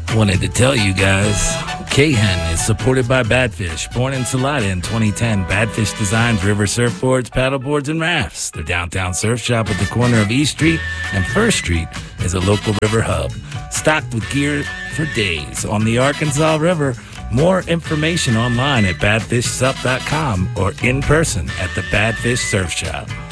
Wanted to tell you guys, K-Hen is supported by Badfish. Born in Salida in 2010, Badfish designs river surfboards, paddleboards, and rafts. Their downtown surf shop at the corner of East Street and First Street is a local river hub, stocked with gear for days on the Arkansas River. More information online at badfishsup.com or in person at the Badfish Surf Shop.